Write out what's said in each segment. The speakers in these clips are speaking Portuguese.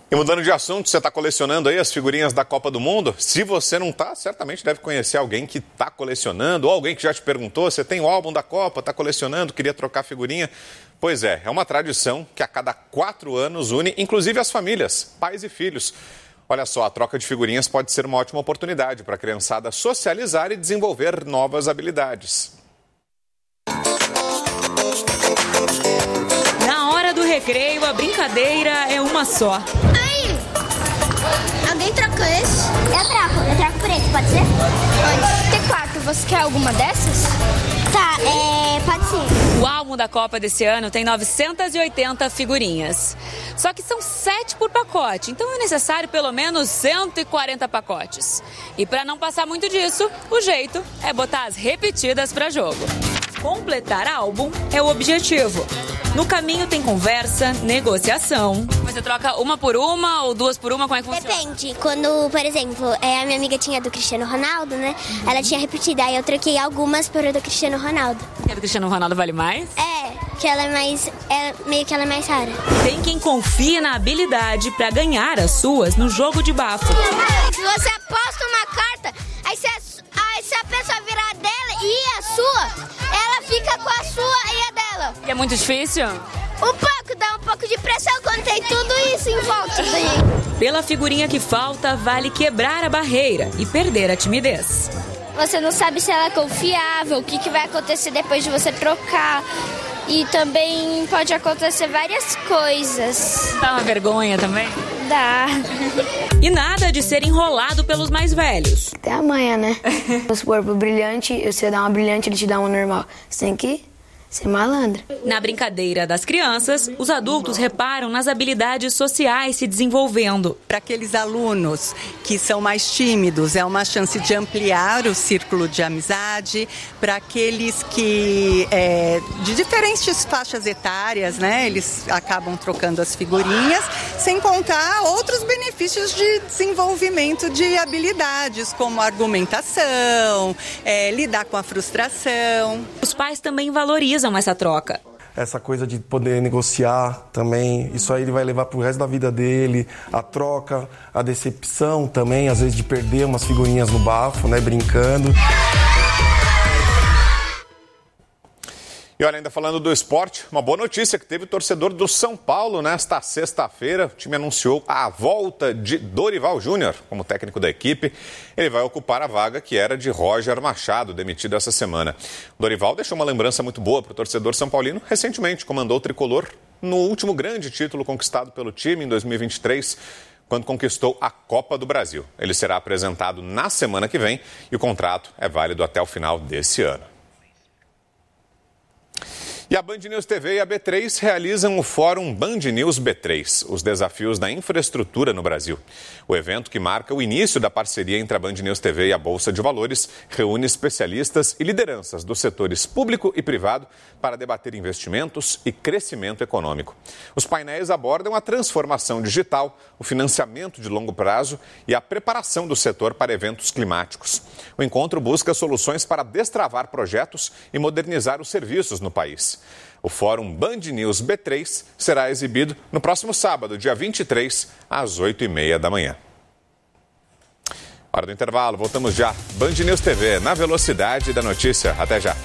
E mudando de assunto, você está colecionando aí as figurinhas da Copa do Mundo? Se você não está, certamente deve conhecer alguém que está colecionando, ou alguém que já te perguntou, você tem o álbum da Copa, está colecionando, queria trocar figurinha? Pois é uma tradição que a cada 4 anos une, inclusive as famílias, pais e filhos. Olha só, a troca de figurinhas pode ser uma ótima oportunidade para a criançada socializar e desenvolver novas habilidades. Na hora do recreio, a brincadeira é uma só. Aí, alguém troca esse? Eu troco por esse, pode ser? Pode. Tem 4, você quer alguma dessas? Tá, pode ser. O álbum da Copa desse ano tem 980 figurinhas. Só que são 7 por pacote, então é necessário pelo menos 140 pacotes. E para não passar muito disso, o jeito é botar as repetidas para jogo. Completar álbum é o objetivo. No caminho tem conversa, negociação. Você troca uma por uma ou 2 por uma? Como é que funciona? Depende. Quando, por exemplo, a minha amiga tinha do Cristiano Ronaldo, né? Ela tinha repetido, aí eu troquei algumas por do Cristiano Ronaldo. E a do Cristiano Ronaldo vale mais? Que ela é mais, meio que ela é mais rara. Tem quem confia na habilidade para ganhar as suas no jogo de bafo. Se você aposta uma carta, aí se a pessoa virar dela e a sua, ela fica com a sua e a dela. E é muito difícil? Um pouco, dá um pouco de pressão quando tem tudo isso em volta. Pela figurinha que falta, vale quebrar a barreira e perder a timidez. Você não sabe se ela é confiável, o que vai acontecer depois de você trocar. E também pode acontecer várias coisas. Dá uma vergonha também? Dá. E nada de ser enrolado pelos mais velhos. Até amanhã, né? Vamos supor, pro brilhante, você dá uma brilhante, ele te dá uma normal. Você tem que ser malandro. Na brincadeira das crianças, os adultos reparam nas habilidades sociais se desenvolvendo. Para aqueles alunos que são mais tímidos, é uma chance de ampliar o círculo de amizade. Para aqueles que, de diferentes faixas etárias, né, eles acabam trocando as figurinhas, sem contar outros benefícios de desenvolvimento de habilidades, como argumentação, lidar com a frustração. Os pais também valorizam essa troca. Essa coisa de poder negociar também, isso aí ele vai levar pro resto da vida dele, a troca, a decepção também, às vezes de perder umas figurinhas no bafo, né, brincando. E olha, ainda falando do esporte, uma boa notícia que teve o torcedor do São Paulo nesta sexta-feira. O time anunciou a volta de Dorival Júnior como técnico da equipe. Ele vai ocupar a vaga que era de Roger Machado, demitido essa semana. O Dorival deixou uma lembrança muito boa para o torcedor são paulino. Recentemente comandou o tricolor no último grande título conquistado pelo time em 2023, quando conquistou a Copa do Brasil. Ele será apresentado na semana que vem e o contrato é válido até o final desse ano. E a Band News TV e a B3 realizam o Fórum Band News B3, os desafios da infraestrutura no Brasil. O evento, que marca o início da parceria entre a Band News TV e a Bolsa de Valores, reúne especialistas e lideranças dos setores público e privado para debater investimentos e crescimento econômico. Os painéis abordam a transformação digital, o financiamento de longo prazo e a preparação do setor para eventos climáticos. O encontro busca soluções para destravar projetos e modernizar os serviços no país. O Fórum Band News B3 será exibido no próximo sábado, dia 23, às 8h30 da manhã. Hora do intervalo, voltamos já. Band News TV, na velocidade da notícia. Até já.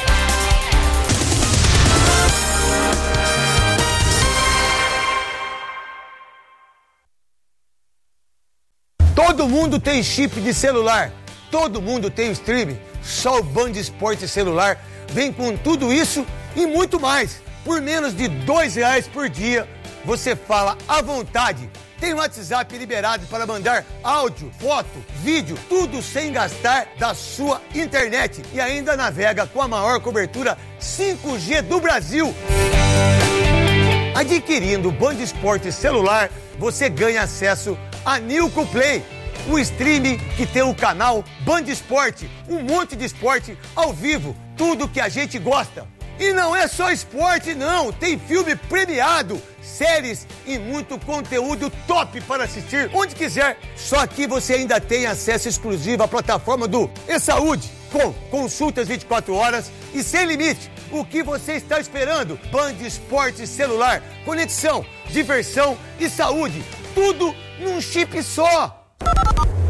Todo mundo tem chip de celular. Todo mundo tem o streaming. Só o Band Esporte Celular vem com tudo isso e muito mais. Por menos de R$2 por dia, você fala à vontade. Tem o WhatsApp liberado para mandar áudio, foto, vídeo, tudo sem gastar da sua internet. E ainda navega com a maior cobertura 5G do Brasil. Adquirindo o Band Esporte Celular, você ganha acesso a Nilco Play, o streaming que tem o canal Band Esporte, um monte de esporte ao vivo, tudo que a gente gosta. E não é só esporte não, tem filme premiado, séries e muito conteúdo top para assistir onde quiser. Só que você ainda tem acesso exclusivo à plataforma do eSaúde, com consultas 24 horas e sem limite. O que você está esperando? Band Esporte Celular, conexão, diversão e saúde. tudo num chip só.